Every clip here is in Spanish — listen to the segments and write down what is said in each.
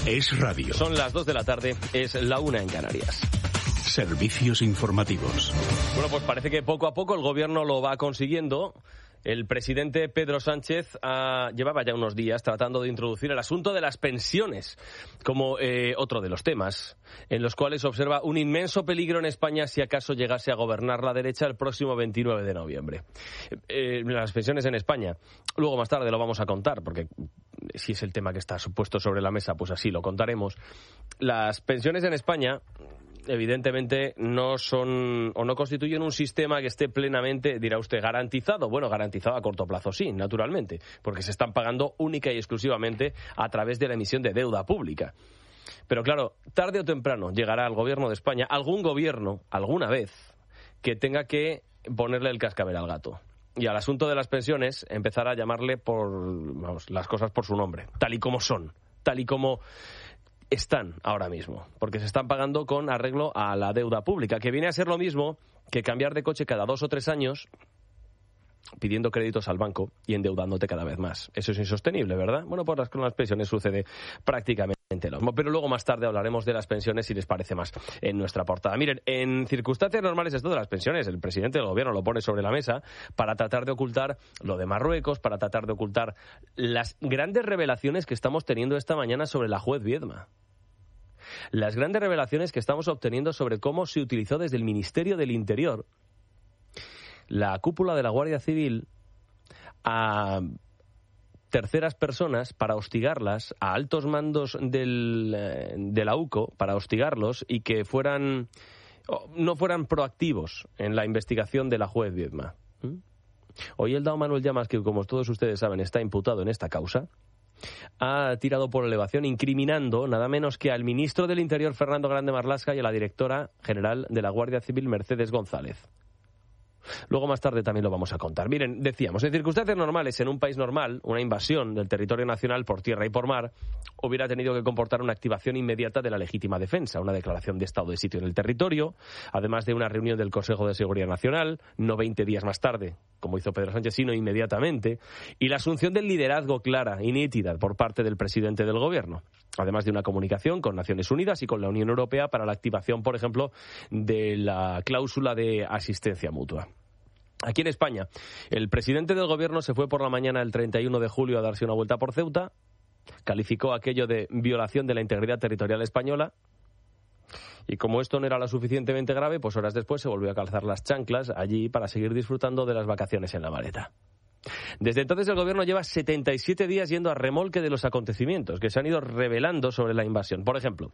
Es radio. Son las 2 de la tarde, es la 1 en Canarias. Servicios informativos. Bueno, pues parece que poco a poco el gobierno lo va consiguiendo. El presidente Pedro Sánchez llevaba ya unos días tratando de introducir el asunto de las pensiones como otro de los temas en los cuales observa un inmenso peligro en España si acaso llegase a gobernar la derecha el próximo 29 de noviembre. Las pensiones en España, luego más tarde lo vamos a contar, porque si es el tema que está supuesto sobre la mesa, pues así lo contaremos. Las pensiones en España evidentemente no son o no constituyen un sistema que esté plenamente, dirá usted, garantizado. Bueno, garantizado a corto plazo sí, naturalmente, porque se están pagando única y exclusivamente a través de la emisión de deuda pública. Pero claro, tarde o temprano llegará al gobierno de España algún gobierno, alguna vez, que tenga que ponerle el cascabel al gato. Y al asunto de las pensiones empezar a llamarle las cosas por su nombre, tal y como son, tal y como están ahora mismo, porque se están pagando con arreglo a la deuda pública, que viene a ser lo mismo que cambiar de coche cada 2 o 3 años pidiendo créditos al banco y endeudándote cada vez más. Eso es insostenible, ¿verdad? Bueno, pues con las pensiones sucede prácticamente lo mismo, pero luego más tarde hablaremos de las pensiones si les parece más en nuestra portada. Miren, en circunstancias normales esto de las pensiones, el presidente del gobierno lo pone sobre la mesa para tratar de ocultar lo de Marruecos, para tratar de ocultar las grandes revelaciones que estamos teniendo esta mañana sobre la juez Viedma. Las grandes revelaciones que estamos obteniendo sobre cómo se utilizó desde el Ministerio del Interior la cúpula de la Guardia Civil a terceras personas para hostigarlas, a altos mandos de la UCO para hostigarlos y que no fueran proactivos en la investigación de la juez Viedma. Hoy el dao Manuel Llamas, que como todos ustedes saben está imputado en esta causa, ha tirado por elevación incriminando nada menos que al ministro del Interior Fernando Grande Marlaska y a la directora general de la Guardia Civil Mercedes González. Luego más tarde también lo vamos a contar. Miren, decíamos, en circunstancias normales, en un país normal, una invasión del territorio nacional por tierra y por mar hubiera tenido que comportar una activación inmediata de la legítima defensa, una declaración de estado de sitio en el territorio, además de una reunión del Consejo de Seguridad Nacional, no 20 días más tarde, como hizo Pedro Sánchez, sino inmediatamente, y la asunción del liderazgo clara y nítida por parte del presidente del gobierno, además de una comunicación con Naciones Unidas y con la Unión Europea para la activación, por ejemplo, de la cláusula de asistencia mutua. Aquí en España, el presidente del gobierno se fue por la mañana del 31 de julio a darse una vuelta por Ceuta, calificó aquello de violación de la integridad territorial española, y como esto no era lo suficientemente grave, pues horas después se volvió a calzar las chanclas allí para seguir disfrutando de las vacaciones en la maleta. Desde entonces el gobierno lleva 77 días yendo a remolque de los acontecimientos que se han ido revelando sobre la invasión. Por ejemplo,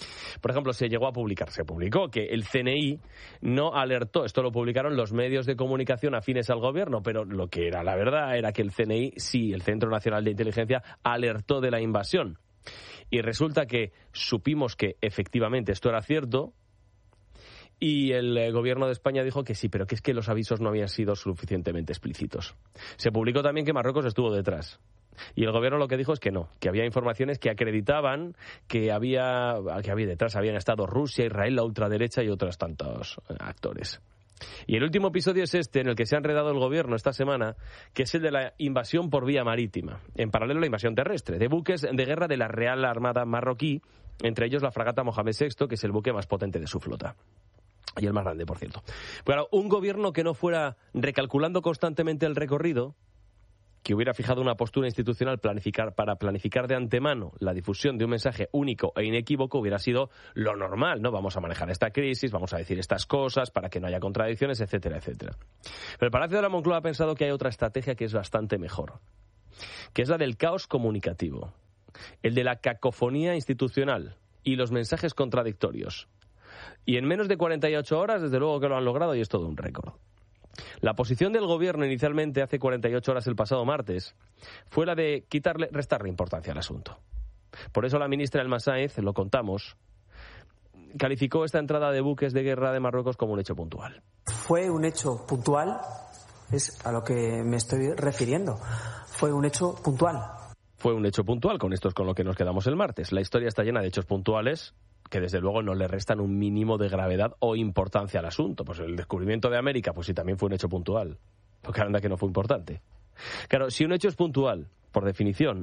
se publicó que el CNI no alertó, esto lo publicaron los medios de comunicación afines al gobierno, pero lo que era la verdad era que el CNI, sí, el Centro Nacional de Inteligencia, alertó de la invasión. Y resulta que supimos que efectivamente esto era cierto, y el gobierno de España dijo que sí, pero que es que los avisos no habían sido suficientemente explícitos. Se publicó también que Marruecos estuvo detrás. Y el gobierno lo que dijo es que no, que había informaciones que acreditaban que había detrás habían estado Rusia, Israel, la ultraderecha y otros tantos actores. Y el último episodio es este, en el que se ha enredado el gobierno esta semana, que es el de la invasión por vía marítima. En paralelo a la invasión terrestre, de buques de guerra de la Real Armada marroquí, entre ellos la fragata Mohamed VI, que es el buque más potente de su flota. Y el más grande, por cierto. Pero un gobierno que no fuera recalculando constantemente el recorrido, que hubiera fijado una postura institucional para planificar de antemano la difusión de un mensaje único e inequívoco, hubiera sido lo normal, ¿no? Vamos a manejar esta crisis, vamos a decir estas cosas para que no haya contradicciones, etcétera, etcétera. Pero el Palacio de la Moncloa ha pensado que hay otra estrategia que es bastante mejor, que es la del caos comunicativo, el de la cacofonía institucional y los mensajes contradictorios. Y en menos de 48 horas, desde luego que lo han logrado y es todo un récord. La posición del gobierno inicialmente, hace 48 horas el pasado martes, fue la de restarle importancia al asunto. Por eso la ministra Elma Sáenz, lo contamos, calificó esta entrada de buques de guerra de Marruecos como un hecho puntual. Fue un hecho puntual, es a lo que me estoy refiriendo. Fue un hecho puntual. Fue un hecho puntual, con esto es con lo que nos quedamos el martes. La historia está llena de hechos puntuales que desde luego no le restan un mínimo de gravedad o importancia al asunto. Pues el descubrimiento de América, pues sí, también fue un hecho puntual, porque anda que no fue importante. Claro, si un hecho es puntual, por definición,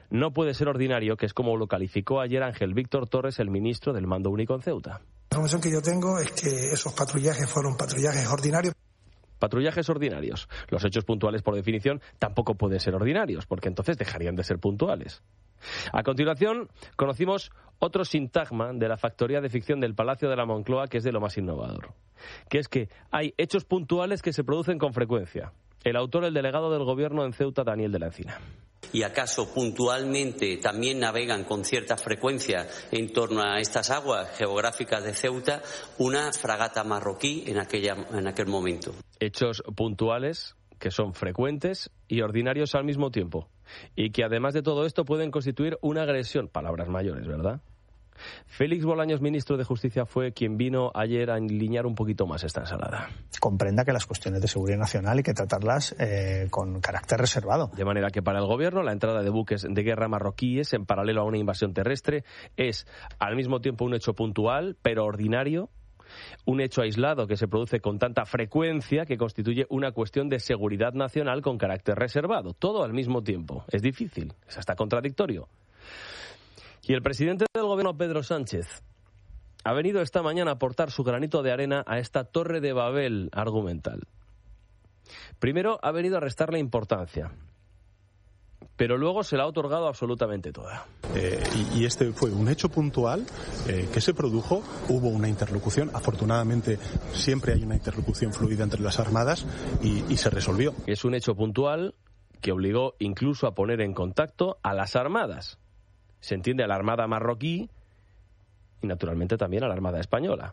no puede ser ordinario, que es como lo calificó ayer Ángel Víctor Torres, el ministro del Mando Único en Ceuta. La información que yo tengo es que esos patrullajes fueron patrullajes ordinarios. Patrullajes ordinarios. Los hechos puntuales, por definición, tampoco pueden ser ordinarios, porque entonces dejarían de ser puntuales. A continuación, conocimos otro sintagma de la factoría de ficción del Palacio de la Moncloa, que es de lo más innovador, que es que hay hechos puntuales que se producen con frecuencia. El autor, el delegado del Gobierno en Ceuta, Daniel de la Encina. ¿Y acaso puntualmente también navegan con cierta frecuencia en torno a estas aguas geográficas de Ceuta una fragata marroquí en aquel momento? Hechos puntuales que son frecuentes y ordinarios al mismo tiempo, y que además de todo esto pueden constituir una agresión. Palabras mayores, ¿verdad? Félix Bolaños, ministro de Justicia, fue quien vino ayer a enliñar un poquito más esta ensalada. Comprenda que las cuestiones de seguridad nacional hay que tratarlas con carácter reservado. De manera que para el Gobierno la entrada de buques de guerra marroquíes en paralelo a una invasión terrestre es al mismo tiempo un hecho puntual, pero ordinario, un hecho aislado que se produce con tanta frecuencia que constituye una cuestión de seguridad nacional con carácter reservado. Todo al mismo tiempo. Es difícil, es hasta contradictorio. Y el presidente del Gobierno, Pedro Sánchez, ha venido esta mañana a aportar su granito de arena a esta torre de Babel argumental. Primero, ha venido a restarle importancia, pero luego se la ha otorgado absolutamente toda. Y este fue un hecho puntual que se produjo, hubo una interlocución, afortunadamente siempre hay una interlocución fluida entre las armadas y se resolvió. Es un hecho puntual que obligó incluso a poner en contacto a las armadas. Se entiende a la Armada marroquí y naturalmente también a la Armada española.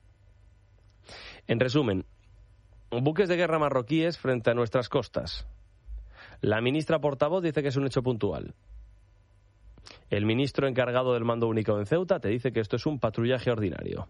En resumen, buques de guerra marroquíes frente a nuestras costas. La ministra portavoz dice que es un hecho puntual. El ministro encargado del Mando Único en Ceuta te dice que esto es un patrullaje ordinario.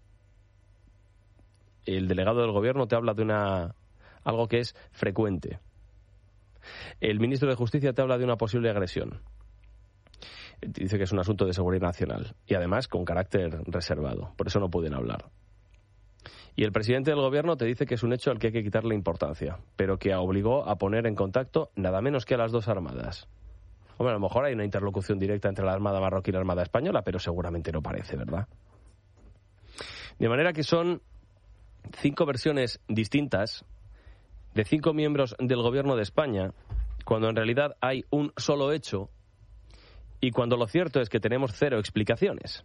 El delegado del Gobierno te habla de algo que es frecuente. El ministro de Justicia te habla de una posible agresión. Dice que es un asunto de seguridad nacional y además con carácter reservado, por eso no pueden hablar. Y el presidente del Gobierno te dice que es un hecho al que hay que quitarle importancia, pero que obligó a poner en contacto nada menos que a las dos armadas. Hombre, a lo mejor hay una interlocución directa entre la Armada marroquí y la Armada española, pero seguramente no parece, ¿verdad? De manera que son 5 versiones distintas de 5 miembros del Gobierno de España, cuando en realidad hay un solo hecho y cuando lo cierto es que tenemos 0 explicaciones.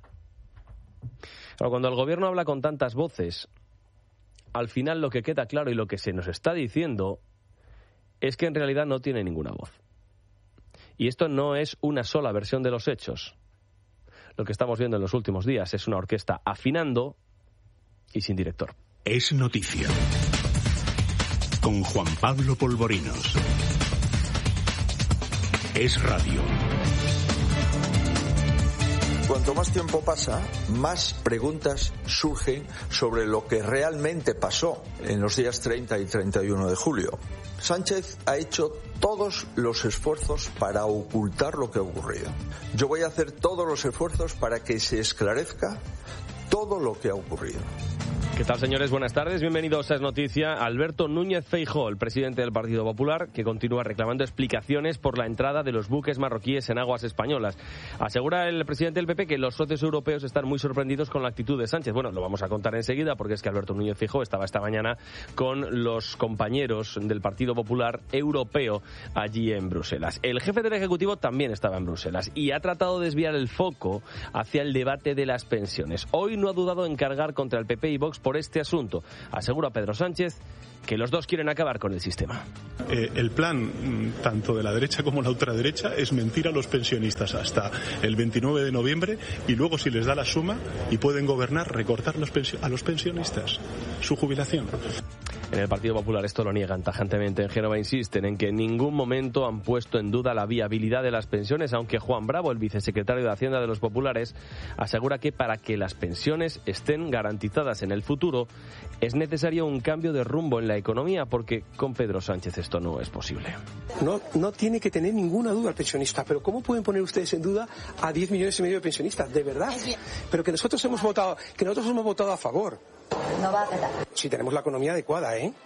Pero cuando el Gobierno habla con tantas voces, al final lo que queda claro y lo que se nos está diciendo es que en realidad no tiene ninguna voz. Y esto no es una sola versión de los hechos. Lo que estamos viendo en los últimos días es una orquesta afinando y sin director. Es noticia. Con Juan Pablo Polvorinos. Es radio. Cuanto más tiempo pasa, más preguntas surgen sobre lo que realmente pasó en los días 30 y 31 de julio. Sánchez ha hecho todos los esfuerzos para ocultar lo que ha ocurrido. Yo voy a hacer todos los esfuerzos para que se esclarezca todo lo que ha ocurrido. ¿Qué tal, señores? Buenas tardes. Bienvenidos a Es Noticia. Alberto Núñez Feijóo, el presidente del Partido Popular, que continúa reclamando explicaciones por la entrada de los buques marroquíes en aguas españolas. Asegura el presidente del PP que los socios europeos están muy sorprendidos con la actitud de Sánchez. Bueno, lo vamos a contar enseguida porque es que Alberto Núñez Feijóo estaba esta mañana con los compañeros del Partido Popular Europeo allí en Bruselas. El jefe del Ejecutivo también estaba en Bruselas y ha tratado de desviar el foco hacia el debate de las pensiones. Hoy no ha dudado en cargar contra el PP y Vox por este asunto. Asegura Pedro Sánchez que los dos quieren acabar con el sistema. El plan, tanto de la derecha como la ultraderecha, es mentir a los pensionistas hasta el 29 de noviembre y luego, si les da la suma y pueden gobernar, recortar a los pensionistas su jubilación. En el Partido Popular esto lo niegan tajantemente. En Génova insisten en que en ningún momento han puesto en duda la viabilidad de las pensiones, aunque Juan Bravo, el vicesecretario de Hacienda de los Populares, asegura que para que las pensiones estén garantizadas en el futuro es necesario un cambio de rumbo en la economía, porque con Pedro Sánchez esto no es posible. No tiene que tener ninguna duda el pensionista, pero ¿cómo pueden poner ustedes en duda a 10 millones y medio de pensionistas? ¿De verdad? Pero que nosotros hemos votado a favor. No va a quedar. Si tenemos la economía adecuada,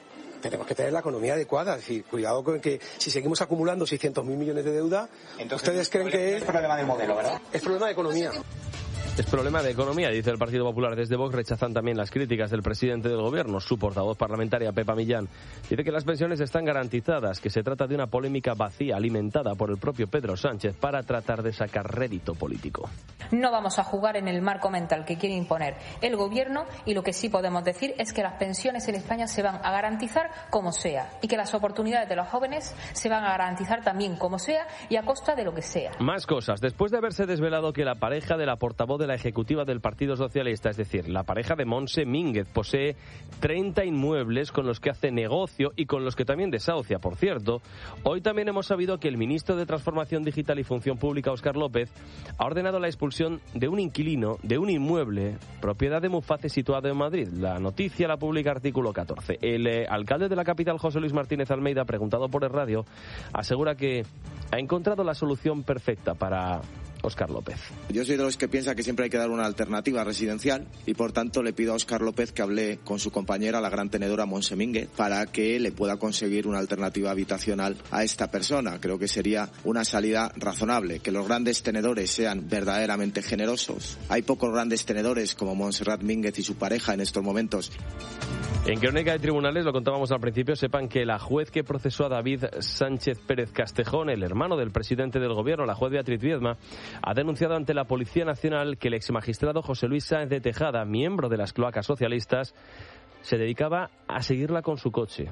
tenemos que tener la economía adecuada. Es decir, cuidado con que si seguimos acumulando 600.000 millones de deuda, entonces ustedes creen que es problema del modelo, ¿verdad? Es problema de economía. Es problema de economía, dice el Partido Popular. Desde Vox rechazan también las críticas del presidente del Gobierno. Su portavoz parlamentaria, Pepa Millán, dice que las pensiones están garantizadas, que se trata de una polémica vacía alimentada por el propio Pedro Sánchez para tratar de sacar rédito político. No vamos a jugar en el marco mental que quiere imponer el Gobierno, y lo que sí podemos decir es que las pensiones en España se van a garantizar como sea, y que las oportunidades de los jóvenes se van a garantizar también como sea y a costa de lo que sea. Más cosas. Después de haberse desvelado que la pareja de la portavoz de la ejecutiva del Partido Socialista, es decir, la pareja de Montse Mínguez, posee 30 inmuebles con los que hace negocio y con los que también desahucia, por cierto, hoy también hemos sabido que el ministro de Transformación Digital y Función Pública, Óscar López, ha ordenado la expulsión de un inquilino de un inmueble propiedad de Muface situado en Madrid. La noticia la publica Artículo 14. El alcalde de la capital, José Luis Martínez Almeida, preguntado por el radio, asegura que ha encontrado la solución perfecta para Óscar López. Yo soy de los que piensa que siempre hay que dar una alternativa residencial y por tanto le pido a Óscar López que hable con su compañera, la gran tenedora Montse Mínguez, para que le pueda conseguir una alternativa habitacional a esta persona. Creo que sería una salida razonable, que los grandes tenedores sean verdaderamente generosos. Hay pocos grandes tenedores como Montserrat Mínguez y su pareja en estos momentos. En Crónica de Tribunales, lo contábamos al principio, sepan que la juez que procesó a David Sánchez Pérez Castejón, el hermano del presidente del Gobierno, la juez Beatriz Viedma, ha denunciado ante la Policía Nacional que el exmagistrado José Luis Sáenz de Tejada, miembro de las cloacas socialistas, se dedicaba a seguirla con su coche.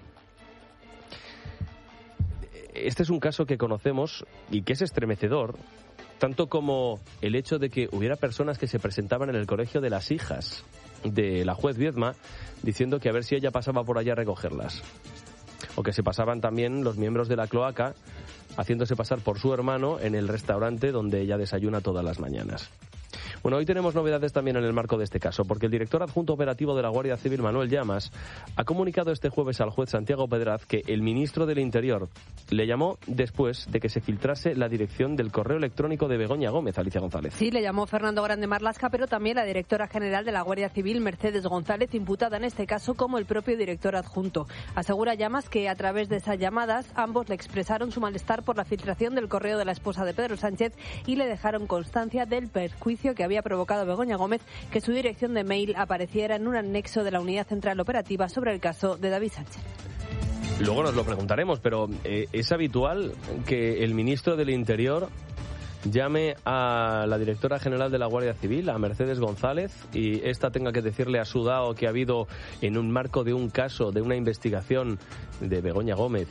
Este es un caso que conocemos y que es estremecedor, tanto como el hecho de que hubiera personas que se presentaban en el colegio de las hijas de la juez Viedma diciendo que a ver si ella pasaba por allá a recogerlas. O que se pasaban también los miembros de la cloaca haciéndose pasar por su hermano en el restaurante donde ella desayuna todas las mañanas. Bueno, hoy tenemos novedades también en el marco de este caso, porque el director adjunto operativo de la Guardia Civil, Manuel Llamas, ha comunicado este jueves al juez Santiago Pedraz que el ministro del Interior le llamó después de que se filtrase la dirección del correo electrónico de Begoña Gómez. Alicia González. Sí, le llamó Fernando Grande Marlaska, pero también la directora general de la Guardia Civil, Mercedes González, imputada en este caso como el propio director adjunto. Asegura Llamas que a través de esas llamadas ambos le expresaron su malestar por la filtración del correo de la esposa de Pedro Sánchez y le dejaron constancia del perjuicio que había provocado Begoña Gómez que su dirección de mail apareciera en un anexo de la Unidad Central Operativa sobre el caso de David Sánchez. Luego nos lo preguntaremos, pero ¿es habitual que el ministro del Interior llame a la directora general de la Guardia Civil, a Mercedes González, y esta tenga que decirle a su DAO que ha habido en un marco de un caso, de una investigación de Begoña Gómez,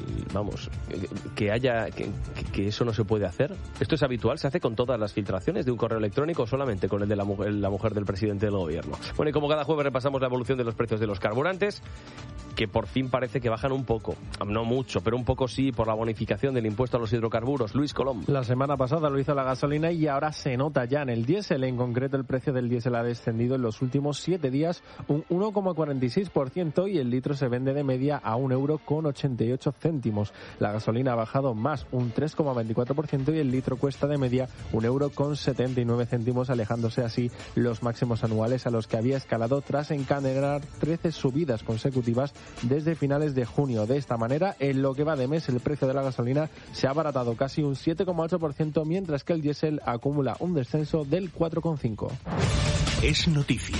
que eso no se puede hacer? ¿Esto es habitual? ¿Se hace con todas las filtraciones de un correo electrónico o solamente con el de la mujer del presidente del Gobierno? Bueno, y como cada jueves repasamos la evolución de los precios de los carburantes, que por fin parece que bajan un poco, no mucho, pero un poco sí, por la bonificación del impuesto a los hidrocarburos. Luis Colom. La semana pasada lo hizo la gasolina y ahora se nota ya en el diésel. En concreto, el precio del diésel ha descendido en los últimos 7 días un 1,46% y el litro se vende de media a €1,88. La gasolina ha bajado más, un 3,24%, y el litro cuesta de media €1,79, alejándose así los máximos anuales a los que había escalado tras encadenar 13 subidas consecutivas desde finales de junio. De esta manera, en lo que va de mes, el precio de la gasolina se ha abaratado casi un 7,8%, mientras que el diésel acumula un descenso del 4,5%. Es noticia.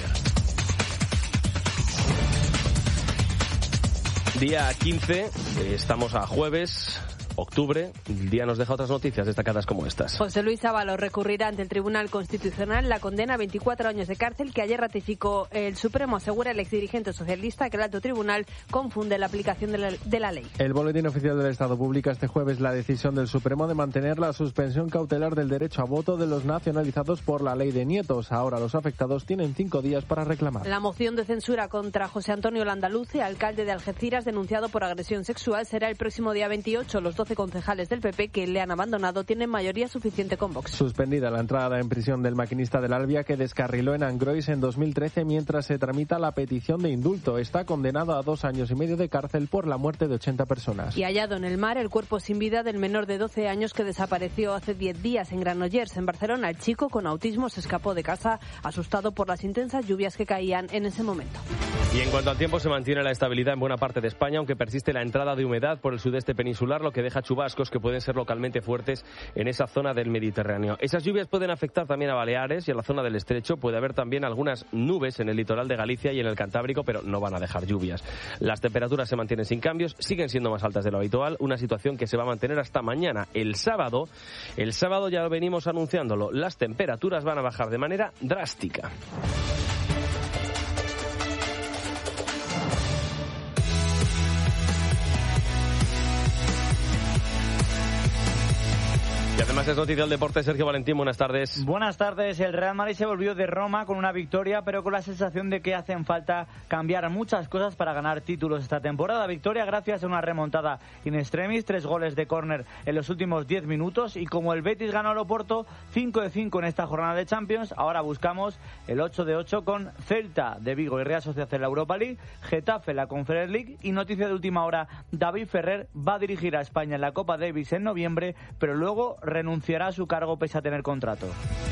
Día 15, estamos a jueves, octubre. El día nos deja otras noticias destacadas como estas. José Luis Ábalos recurrirá ante el Tribunal Constitucional la condena a 24 años de cárcel que ayer ratificó el Supremo. Asegura el exdirigente socialista que el alto tribunal confunde la aplicación de la ley. El Boletín Oficial del Estado publica este jueves la decisión del Supremo de mantener la suspensión cautelar del derecho a voto de los nacionalizados por la ley de nietos. Ahora los afectados tienen 5 días para reclamar. La moción de censura contra José Antonio Landaluce, alcalde de Algeciras, denunciado por agresión sexual, será el próximo día 28. Los 12 concejales del PP que le han abandonado tienen mayoría suficiente con Vox. Suspendida la entrada en prisión del maquinista del Albia que descarriló en Angrois en 2013 mientras se tramita la petición de indulto. Está condenado a 2 años y medio de cárcel por la muerte de 80 personas. Y hallado en el mar el cuerpo sin vida del menor de 12 años que desapareció hace 10 días en Granollers, en Barcelona. El chico con autismo se escapó de casa asustado por las intensas lluvias que caían en ese momento. Y en cuanto al tiempo, se mantiene la estabilidad en buena parte de España, aunque persiste la entrada de humedad por el sudeste peninsular, lo que deja chubascos que pueden ser localmente fuertes en esa zona del Mediterráneo. Esas lluvias pueden afectar también a Baleares y a la zona del Estrecho. Puede haber también algunas nubes en el litoral de Galicia y en el Cantábrico, pero no van a dejar lluvias. Las temperaturas se mantienen sin cambios, siguen siendo más altas de lo habitual, una situación que se va a mantener hasta mañana. El sábado ya lo venimos anunciándolo, las temperaturas van a bajar de manera drástica. Y además es noticia del deporte. Sergio Valentín, buenas tardes. Buenas tardes. El Real Madrid se volvió de Roma con una victoria, pero con la sensación de que hacen falta cambiar muchas cosas para ganar títulos esta temporada. Victoria gracias a una remontada in extremis, 3 goles de córner en los últimos 10 minutos. Y como el Betis ganó al Oporto, 5 de 5 en esta jornada de Champions, ahora buscamos el 8 de 8 con Celta de Vigo y Real Sociedad en la Europa League, Getafe en la Conference League. Y noticia de última hora, David Ferrer va a dirigir a España en la Copa Davis en noviembre, pero luego renunciará a su cargo pese a tener contrato.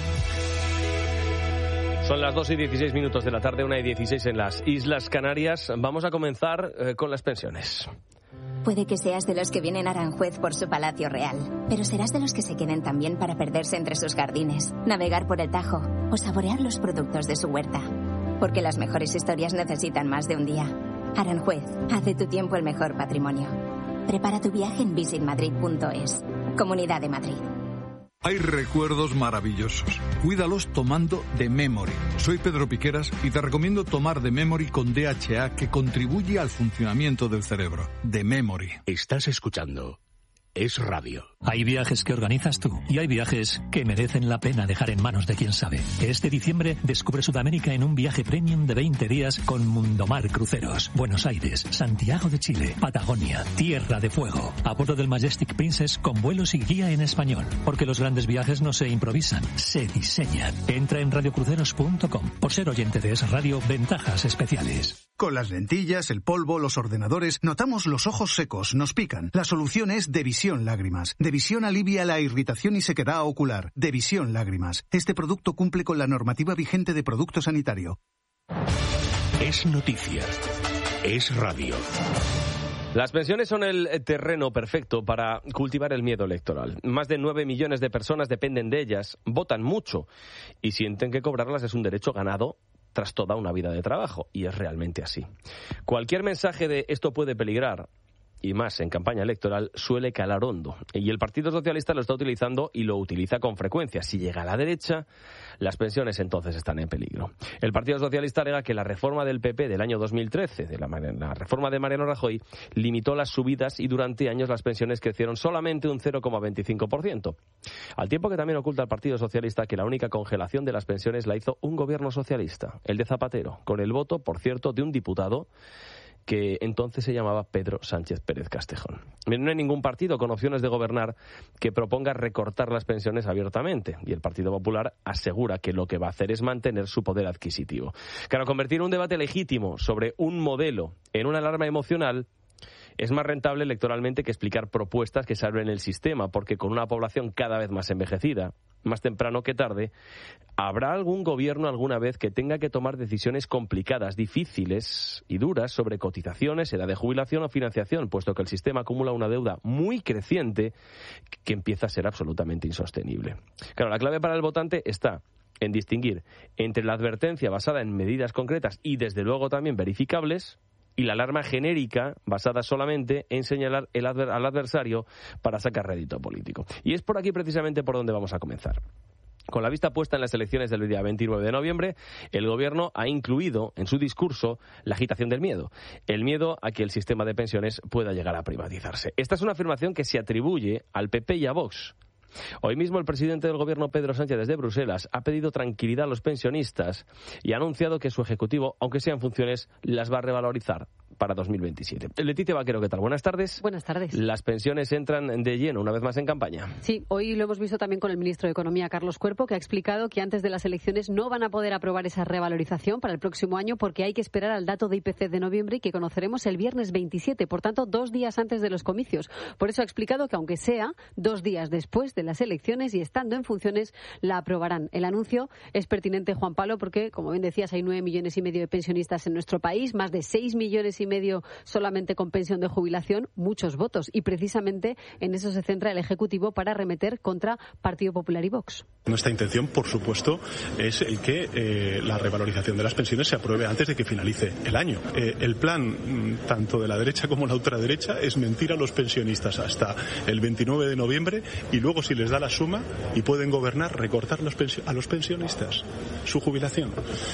Son las 2:16 de la tarde, 1:16 en las Islas Canarias. Vamos a comenzar con las pensiones. Puede que seas de los que vienen a Aranjuez por su palacio real, pero serás de los que se queden también para perderse entre sus jardines, navegar por el Tajo o saborear los productos de su huerta. Porque las mejores historias necesitan más de un día. Aranjuez, haz de tu tiempo el mejor patrimonio. Prepara tu viaje en visitmadrid.es. Comunidad de Madrid. Hay recuerdos maravillosos. Cuídalos tomando The Memory. Soy Pedro Piqueras y te recomiendo tomar The Memory con DHA, que contribuye al funcionamiento del cerebro. The Memory. Estás escuchando Es Radio. Hay viajes que organizas tú y hay viajes que merecen la pena dejar en manos de quien sabe. Este diciembre descubre Sudamérica en un viaje premium de 20 días con Mundomar Cruceros. Buenos Aires, Santiago de Chile, Patagonia, Tierra de Fuego. A bordo del Majestic Princess con vuelos y guía en español. Porque los grandes viajes no se improvisan, se diseñan. Entra en radiocruceros.com. Por ser oyente de Es Radio, ventajas especiales. Con las lentillas, el polvo, los ordenadores, notamos los ojos secos, nos pican. La solución es Devisión Lágrimas. Devisión alivia la irritación y sequedad ocular. Devisión Lágrimas. Este producto cumple con la normativa vigente de producto sanitario. Es noticia. Es radio. Las pensiones son el terreno perfecto para cultivar el miedo electoral. Más de 9 millones de personas dependen de ellas, votan mucho y sienten que cobrarlas es un derecho ganado tras toda una vida de trabajo, y es realmente así. Cualquier mensaje de esto puede peligrar, y más en campaña electoral, suele calar hondo. Y el Partido Socialista lo está utilizando y lo utiliza con frecuencia. Si llega a la derecha, las pensiones entonces están en peligro. El Partido Socialista alega que la reforma del PP del año 2013, la reforma de Mariano Rajoy, limitó las subidas y durante años las pensiones crecieron solamente un 0,25%. Al tiempo que también oculta el Partido Socialista que la única congelación de las pensiones la hizo un gobierno socialista, el de Zapatero, con el voto, por cierto, de un diputado que entonces se llamaba Pedro Sánchez Pérez Castejón. No hay ningún partido con opciones de gobernar que proponga recortar las pensiones abiertamente, y el Partido Popular asegura que lo que va a hacer es mantener su poder adquisitivo. Claro, convertir un debate legítimo sobre un modelo en una alarma emocional es más rentable electoralmente que explicar propuestas que salven el sistema, porque con una población cada vez más envejecida, más temprano que tarde, habrá algún gobierno alguna vez que tenga que tomar decisiones complicadas, difíciles y duras sobre cotizaciones, edad de jubilación o financiación, puesto que el sistema acumula una deuda muy creciente que empieza a ser absolutamente insostenible. Claro, la clave para el votante está en distinguir entre la advertencia basada en medidas concretas y desde luego también verificables, y la alarma genérica basada solamente en señalar al adversario para sacar rédito político. Y es por aquí precisamente por donde vamos a comenzar. Con la vista puesta en las elecciones del día 29 de noviembre, el Gobierno ha incluido en su discurso la agitación del miedo. El miedo a que el sistema de pensiones pueda llegar a privatizarse. Esta es una afirmación que se atribuye al PP y a Vox. Hoy mismo el presidente del Gobierno, Pedro Sánchez, desde Bruselas, ha pedido tranquilidad a los pensionistas y ha anunciado que su Ejecutivo, aunque sea en funciones, las va a revalorizar para 2027. Leticia Vaquero, ¿qué tal? Buenas tardes. Buenas tardes. Las pensiones entran de lleno una vez más en campaña. Sí, hoy lo hemos visto también con el ministro de Economía, Carlos Cuerpo, que ha explicado que antes de las elecciones no van a poder aprobar esa revalorización para el próximo año porque hay que esperar al dato de IPC de noviembre, que conoceremos el viernes 27, por tanto 2 días antes de los comicios. Por eso ha explicado que aunque sea 2 días después de las elecciones y, estando en funciones, la aprobarán. El anuncio es pertinente, Juan Pablo, porque, como bien decías, hay 9,5 millones de pensionistas en nuestro país, más de 6,5 millones solamente con pensión de jubilación, muchos votos. Y precisamente en eso se centra el Ejecutivo para arremeter contra Partido Popular y Vox. Nuestra intención, por supuesto, es el que la revalorización de las pensiones se apruebe antes de que finalice el año. El plan, tanto de la derecha como la ultraderecha, es mentir a los pensionistas hasta el 29 de noviembre y luego, si les da la suma y pueden gobernar, recortar a los pensionistas su jubilación.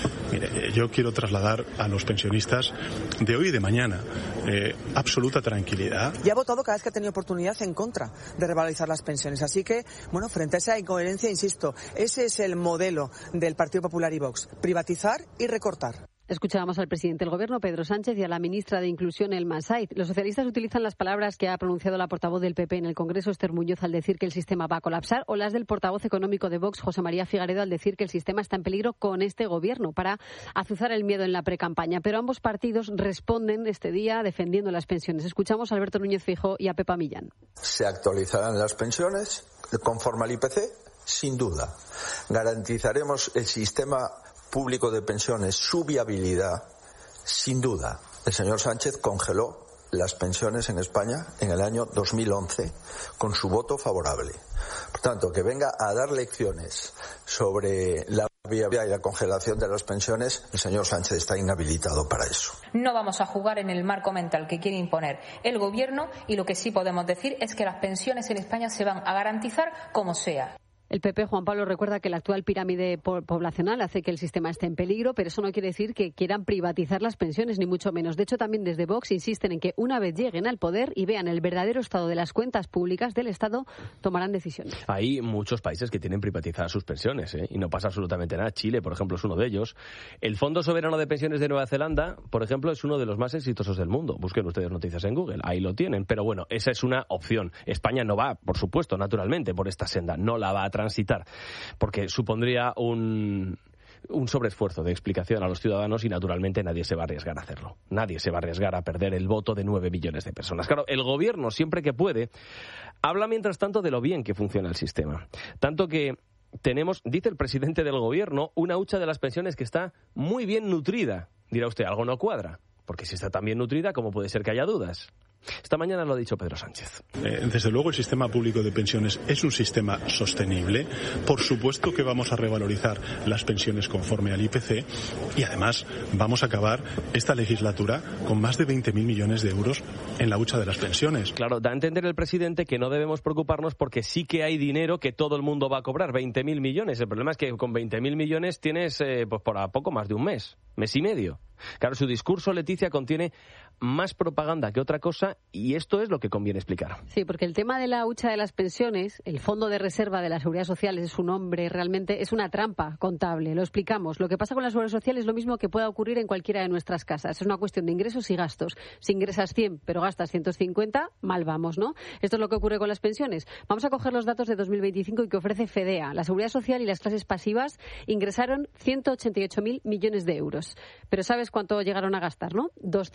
Mire, yo quiero trasladar a los pensionistas de hoy y de mañana absoluta tranquilidad. Y ha votado cada vez que ha tenido oportunidad en contra de revalorizar las pensiones. Así que, bueno, frente a esa incoherencia, insisto, ese es el modelo del Partido Popular y Vox: privatizar y recortar. Escuchábamos al presidente del Gobierno, Pedro Sánchez, y a la ministra de Inclusión, Elma Said. Los socialistas utilizan las palabras que ha pronunciado la portavoz del PP en el Congreso, Esther Muñoz, al decir que el sistema va a colapsar, o las del portavoz económico de Vox, José María Figaredo, al decir que el sistema está en peligro con este Gobierno, para azuzar el miedo en la precampaña. Pero ambos partidos responden este día defendiendo las pensiones. Escuchamos a Alberto Núñez Feijóo y a Pepa Millán. Se actualizarán las pensiones conforme al IPC, sin duda. Garantizaremos el sistema público de pensiones, su viabilidad, sin duda. El señor Sánchez congeló las pensiones en España en el año 2011 con su voto favorable. Por tanto, que venga a dar lecciones sobre la viabilidad y la congelación de las pensiones, el señor Sánchez está inhabilitado para eso. No vamos a jugar en el marco mental que quiere imponer el Gobierno, y lo que sí podemos decir es que las pensiones en España se van a garantizar como sea. El PP, Juan Pablo, recuerda que la actual pirámide poblacional hace que el sistema esté en peligro, pero eso no quiere decir que quieran privatizar las pensiones, ni mucho menos. De hecho, también desde Vox insisten en que una vez lleguen al poder y vean el verdadero estado de las cuentas públicas del Estado, tomarán decisiones. Hay muchos países que tienen privatizadas sus pensiones, y no pasa absolutamente nada. Chile, por ejemplo, es uno de ellos. El Fondo Soberano de Pensiones de Nueva Zelanda, por ejemplo, es uno de los más exitosos del mundo. Busquen ustedes noticias en Google, ahí lo tienen. Pero bueno, esa es una opción. España no va, por supuesto, naturalmente, por esta senda. No la va a transitar, porque supondría un sobreesfuerzo de explicación a los ciudadanos y, naturalmente, nadie se va a arriesgar a hacerlo. Nadie se va a arriesgar a perder el voto de 9 millones de personas. Claro, el Gobierno, siempre que puede, habla mientras tanto de lo bien que funciona el sistema. Tanto que tenemos, dice el presidente del Gobierno, una hucha de las pensiones que está muy bien nutrida. Dirá usted, algo no cuadra, porque si está tan bien nutrida, ¿cómo puede ser que haya dudas? Esta mañana lo ha dicho Pedro Sánchez. Desde luego, el sistema público de pensiones es un sistema sostenible. Por supuesto que vamos a revalorizar las pensiones conforme al IPC, y además vamos a acabar esta legislatura con más de 20.000 millones de euros en la hucha de las pensiones. Claro, da a entender el presidente que no debemos preocuparnos porque sí que hay dinero que todo el mundo va a cobrar, 20.000 millones. El problema es que con 20.000 millones tienes pues por a poco más de un mes y medio. Claro, su discurso, Leticia, contiene más propaganda que otra cosa, y esto es lo que conviene explicar. Sí, porque el tema de la hucha de las pensiones, el Fondo de Reserva de la Seguridad Social, es su nombre, realmente es una trampa contable. Lo explicamos. Lo que pasa con la Seguridad Social es lo mismo que pueda ocurrir en cualquiera de nuestras casas. Es una cuestión de ingresos y gastos. Si ingresas 100 pero gastas 150, mal vamos, ¿no? Esto es lo que ocurre con las pensiones. Vamos a coger los datos de 2025 y que ofrece FEDEA. La Seguridad Social y las clases pasivas ingresaron 188.000 millones de euros. Pero ¿sabes cuánto llegaron a gastar, no?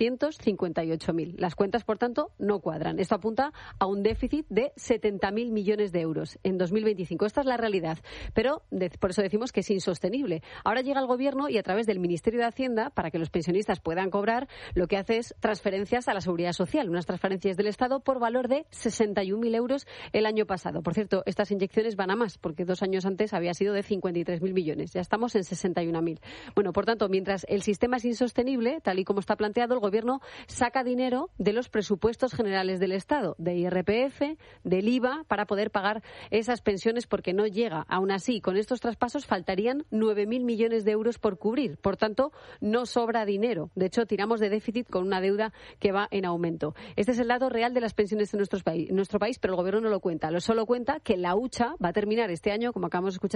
258.000. Las cuentas, por tanto, no cuadran. Esto apunta a un déficit de 70.000 millones de euros en 2025. Esta es la realidad. Pero por eso decimos que es insostenible. Ahora llega el Gobierno y, a través del Ministerio de Hacienda, para que los pensionistas puedan cobrar, lo que hace es transferencias a la Seguridad Social. Unas transferencias del Estado por valor de 61.000 euros el año pasado. Por cierto, estas inyecciones van a más, porque 2 años antes había sido de 53.000 millones. Ya estamos en 61.000. Bueno, por tanto, mientras el sistema es insostenible, tal y como está planteado, el Gobierno saca dinero de los presupuestos generales del Estado, de IRPF, del IVA, para poder pagar esas pensiones, porque no llega. Aún así, con estos traspasos faltarían 9.000 millones de euros por cubrir. Por tanto, no sobra dinero. De hecho, tiramos de déficit con una deuda que va en aumento. Este es el dato real de las pensiones en nuestro país, pero el Gobierno no lo cuenta. Solo cuenta que la hucha va a terminar este año, como acabamos de escuchar